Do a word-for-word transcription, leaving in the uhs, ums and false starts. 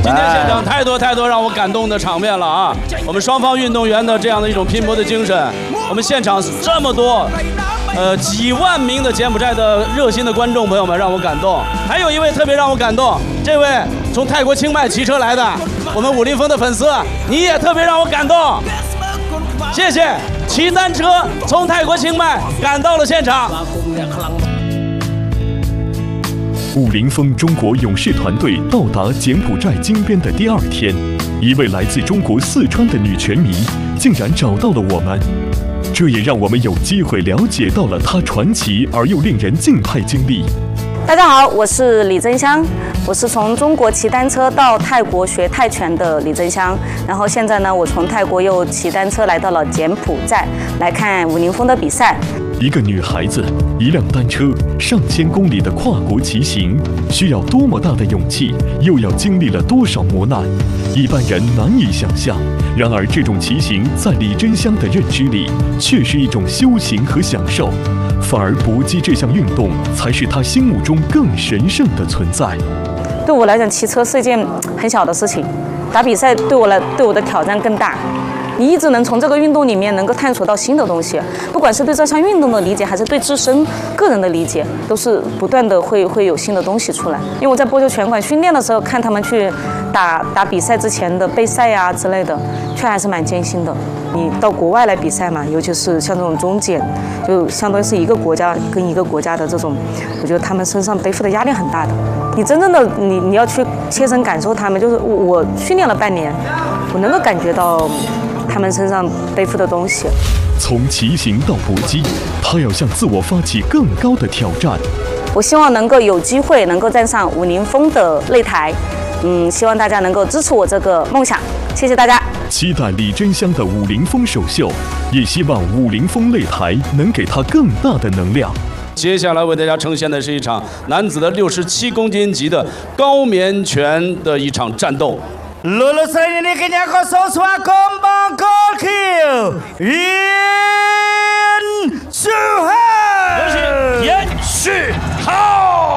今天现场太多太多让我感动的场面了啊！我们双方运动员的这样的一种拼搏的精神，我们现场这么多，呃，几万名的柬埔寨的热心的观众朋友们让我感动。还有一位特别让我感动，这位从泰国清迈骑车来的，我们武林风的粉丝，你也特别让我感动。谢谢，骑单车从泰国清迈赶到了现场。 武林风中国勇士团队到达柬埔寨金边的第二天，一位来自中国四川的女拳迷竟然找到了我们，这也让我们有机会了解到了她传奇而又令人敬佩经历。 大家好，我是李真香，我是从中国骑单车到泰国学泰拳的李真香，然后现在呢，我从泰国又骑单车来到了柬埔寨，来看武林风的比赛。 一个女孩子，一辆单车，上千公里的跨国骑行，需要多么大的勇气，又要经历了多少磨难，一般人难以想象。然而，这种骑行在李真香的认知里，却是一种修行和享受，反而搏击这项运动才是她心目中更神圣的存在。 对我来讲，骑车是一件很小的事情，打比赛对我来对我的挑战更大。你一直能从这个运动里面能够探索到新的东西，不管是对这项运动的理解，还是对自身个人的理解，都是不断的会会有新的东西出来。因为我在波球拳馆训练的时候，看他们去打打比赛之前的备赛呀、啊、之类的，却还是蛮艰辛的。你到国外来比赛嘛，尤其是像这种中检，就相当于是一个国家跟一个国家的这种，我觉得他们身上背负的压力很大的。你真正的你你要去切身感受他们，就是我我训练了半年，我能够感觉到他们身上背负的东西。 从骑行到搏击，他要向自我发起更高的挑战。 我希望能够有机会能够站上武林风的擂台，嗯，希望大家能够支持我这个梦想，谢谢大家。 期待李真香的武林风首秀，也希望武林风擂台能给他更大的能量。 接下来为大家呈现的是一场男子的六十七公斤级的高棉拳的一场战斗。 Lulusan ini kenyako soswa kombang gol kill.